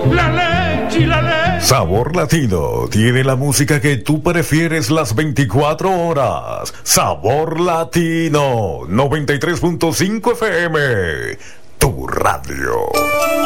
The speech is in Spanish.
La leche y la leche. Sabor Latino tiene la música que tú prefieres las 24 horas. Sabor Latino 93.5 FM, tu radio.